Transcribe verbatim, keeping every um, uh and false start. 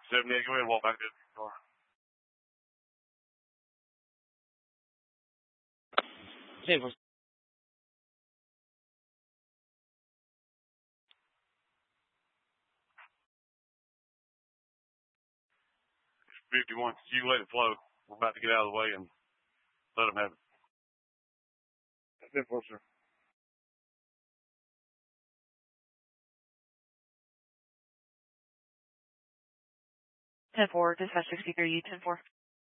seventy-eight, go ahead and walk back to the car. ten four. fifty-one, you let it flow. We're about to get out of the way and let them have it. ten four, sir. ten four, dispatch sixty-three, ten four.